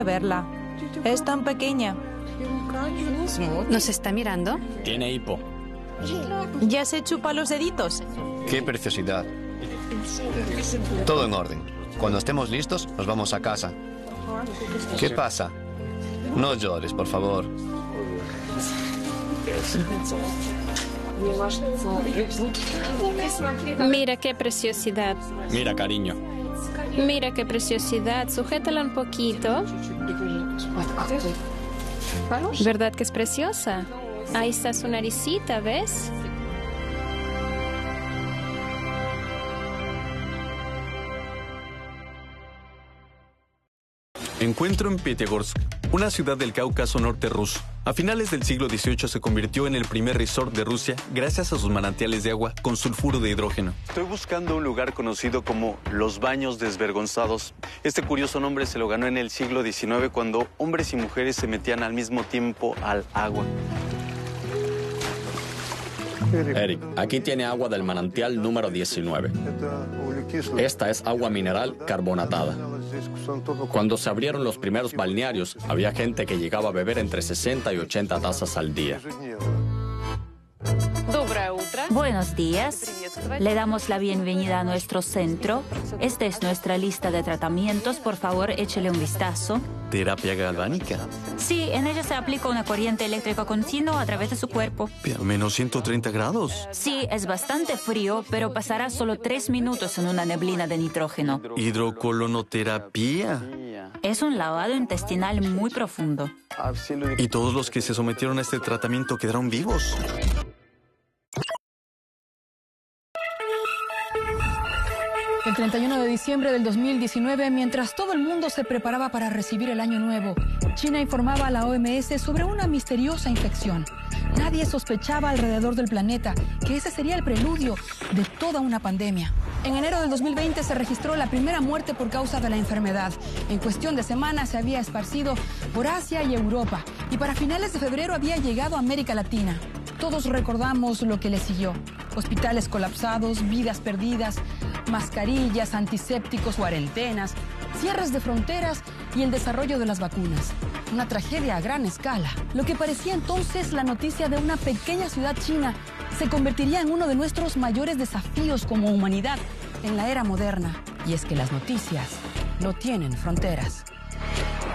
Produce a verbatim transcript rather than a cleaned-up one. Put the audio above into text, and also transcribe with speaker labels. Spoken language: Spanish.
Speaker 1: verla. Es tan pequeña.
Speaker 2: ¿Nos está mirando?
Speaker 3: Tiene hipo.
Speaker 1: Ya se chupa los deditos.
Speaker 4: ¡Qué preciosidad! Todo en orden. Cuando estemos listos, nos vamos a casa. ¿Qué pasa? No llores, por favor.
Speaker 2: Mira qué preciosidad.
Speaker 3: Mira, cariño.
Speaker 2: Mira qué preciosidad. Sujétala un poquito. ¿Verdad que es preciosa? Ahí está su naricita, ¿ves?
Speaker 5: Encuentro en Pyatigorsk, una ciudad del Cáucaso norte ruso. A finales del siglo dieciocho se convirtió en el primer resort de Rusia gracias a sus manantiales de agua con sulfuro de hidrógeno. Estoy buscando un lugar conocido como Los Baños Desvergonzados. Este curioso nombre se lo ganó en el siglo diecinueve cuando hombres y mujeres se metían al mismo tiempo al agua.
Speaker 3: Eric, aquí tiene agua del manantial número diecinueve. Esta es agua mineral carbonatada. Cuando se abrieron los primeros balnearios, había gente que llegaba a beber entre sesenta y ochenta tazas al día.
Speaker 6: Buenos días. Le damos la bienvenida a nuestro centro. Esta es nuestra lista de tratamientos. Por favor, échele un vistazo.
Speaker 5: ¿Terapia galvánica?
Speaker 6: Sí, en ella se aplica una corriente eléctrica continua a través de su cuerpo.
Speaker 5: Pero menos ciento treinta grados.
Speaker 6: Sí, es bastante frío, pero pasará solo tres minutos en una neblina de nitrógeno.
Speaker 5: ¿Hidrocolonoterapia?
Speaker 6: Es un lavado intestinal muy profundo.
Speaker 5: ¿Y todos los que se sometieron a este tratamiento quedaron vivos?
Speaker 7: El treinta y uno de diciembre del dos mil diecinueve, mientras todo el mundo se preparaba para recibir el año nuevo, China informaba a la O M S sobre una misteriosa infección. Nadie sospechaba alrededor del planeta que ese sería el preludio de toda una pandemia. En enero del dos mil veinte se registró la primera muerte por causa de la enfermedad. En cuestión de semanas se había esparcido por Asia y Europa, y para finales de febrero había llegado a América Latina. Todos recordamos lo que le siguió: hospitales colapsados, vidas perdidas, mascarillas, antisépticos, cuarentenas, cierres de fronteras y el desarrollo de las vacunas. Una tragedia a gran escala. Lo que parecía entonces la noticia de una pequeña ciudad china se convertiría en uno de nuestros mayores desafíos como humanidad en la era moderna. Y es que las noticias no tienen fronteras.